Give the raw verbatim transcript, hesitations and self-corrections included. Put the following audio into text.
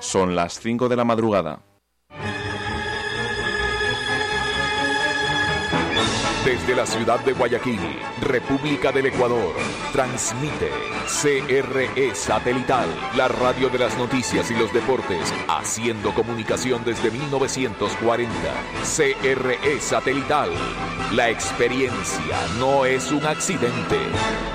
Son las cinco de la madrugada. Desde la ciudad de Guayaquil, República del Ecuador, transmite C R E Satelital, la radio de las noticias y los deportes, haciendo comunicación desde mil novecientos cuarenta. C R E Satelital, la experiencia no es un accidente.